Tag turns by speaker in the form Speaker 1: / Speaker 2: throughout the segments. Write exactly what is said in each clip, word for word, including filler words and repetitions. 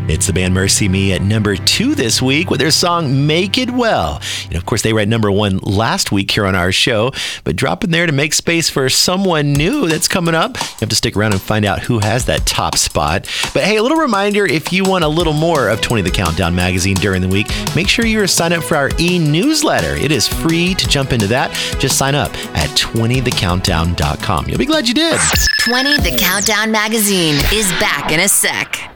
Speaker 1: It's the band Mercy Me at number two this week with their song Make It Well. And of course, they were at number one last week here on our show, but drop in there to make space for someone new that's coming up. You have to stick around and find out who has that top spot. But hey, a little reminder, if you want a little more of twenty The Countdown magazine during the week, make sure you're signed up for our e-newsletter. It is free to jump into that. Just sign up at twenty the countdown dot com. You'll be glad you did.
Speaker 2: twenty The Countdown magazine is back in a sec.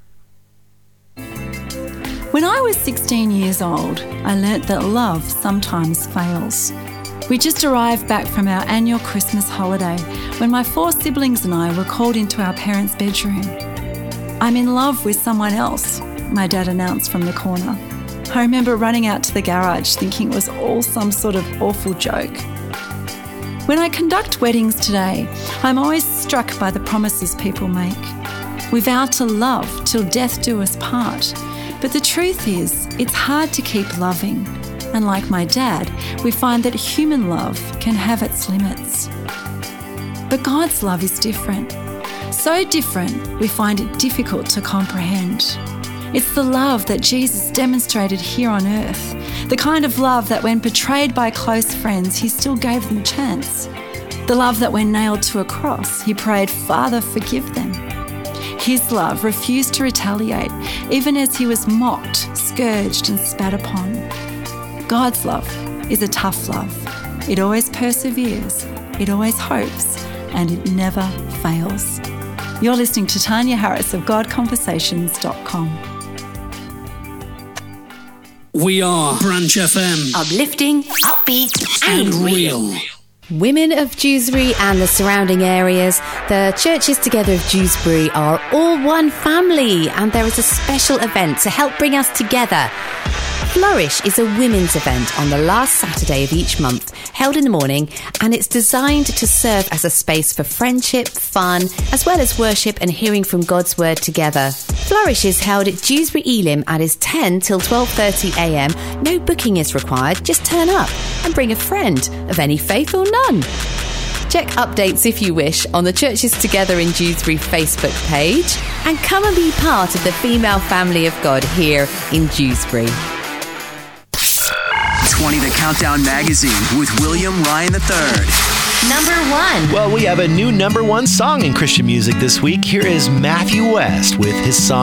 Speaker 3: When I was sixteen years old, I learnt that love sometimes fails. We just arrived back from our annual Christmas holiday when my four siblings and I were called into our parents' bedroom. "I'm in love with someone else," my dad announced from the corner. I remember running out to the garage thinking it was all some sort of awful joke. When I conduct weddings today, I'm always struck by the promises people make. We vow to love till death do us part. But the truth is, it's hard to keep loving. And like my dad, we find that human love can have its limits. But God's love is different. So different, we find it difficult to comprehend. It's the love that Jesus demonstrated here on earth. The kind of love that when betrayed by close friends, he still gave them a chance. The love that when nailed to a cross, he prayed, "Father, forgive them." His love refused to retaliate, even as he was mocked, scourged, and spat upon. God's love is a tough love. It always perseveres, it always hopes, and it never fails. You're listening to Tanya Harris of God Conversations dot com.
Speaker 4: We are Branch F M.
Speaker 2: Uplifting, upbeat, and real.
Speaker 5: Women of Dewsbury and the surrounding areas, the Churches Together of Dewsbury are all one family, and there is a special event to help bring us together. Flourish is a women's event on the last Saturday of each month, held in the morning, and it's designed to serve as a space for friendship, fun, as well as worship and hearing from God's word together. Flourish is held at Dewsbury Elim and is ten till twelve thirty a m. No booking is required, just turn up and bring a friend of any faith or none. Check updates if you wish on the Churches Together in Dewsbury Facebook page, and come and be part of the female family of God here in Dewsbury.
Speaker 6: twenty The Countdown magazine with William Ryan the third.
Speaker 2: Number one.
Speaker 1: Well, we have a new number one song in Christian music this week. Here is Matthew West with his song